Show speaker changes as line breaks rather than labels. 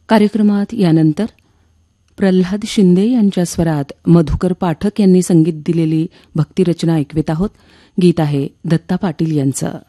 कार्यक्रमात यानंतर प्रल्हाद शिंदे यांच्या स्वरात मधुकर पाठक यांनी संगीत दिलेली भक्तिरचना ऐकवीत आहोत. गीत आहे दत्ता पाटील यांचं.